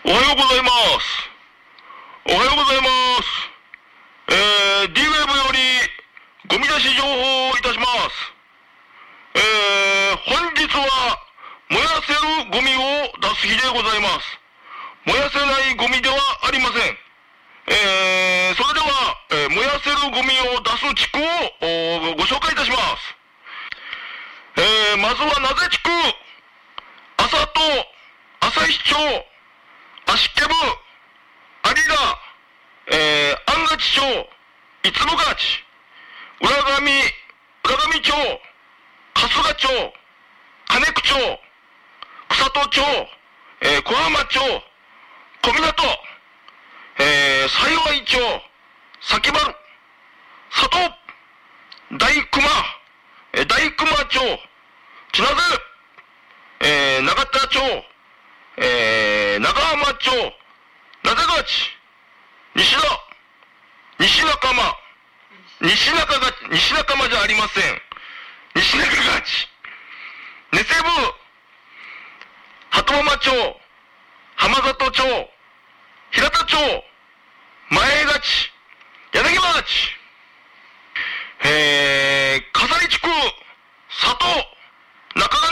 おはようございます。おはようございます。D ウェブよりゴミ出し情報をいたします。本日は燃やせるゴミを出す日でございます。燃やせないゴミではありません。それでは、燃やせるゴミを出す地区をご紹介いたします。まずは名瀬地区、安里、旭町、足毛部、有田、安勝町、五つ勝ち、浦上町、春日町、金久町、草戸町、小浜町、小湊、幸町、崎原、佐藤、大熊町、千名瀬、長田町、長浜町、名瀬川町、西中間じゃありません。西中川町、根瀬部、鳩山町、浜里町、平田町、前勝ち、